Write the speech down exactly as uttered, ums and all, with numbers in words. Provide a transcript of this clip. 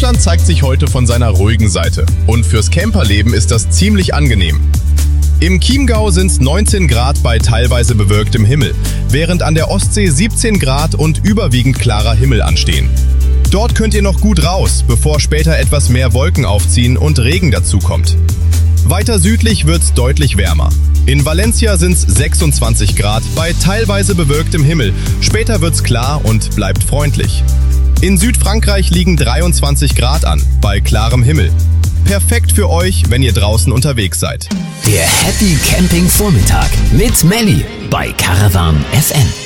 Deutschland zeigt sich heute von seiner ruhigen Seite. Und fürs Camperleben ist das ziemlich angenehm. Im Chiemgau sind es neunzehn Grad bei teilweise bewölktem Himmel, während an der Ostsee siebzehn Grad und überwiegend klarer Himmel anstehen. Dort könnt ihr noch gut raus, bevor später etwas mehr Wolken aufziehen und Regen dazukommt. Weiter südlich wird's deutlich wärmer. In Valencia sind's sechsundzwanzig Grad bei teilweise bewölktem Himmel. Später wird's klar und bleibt freundlich. In Südfrankreich liegen dreiundzwanzig Grad an, bei klarem Himmel. Perfekt für euch, wenn ihr draußen unterwegs seid. Der Happy Camping Vormittag mit Melli bei Caravan F M.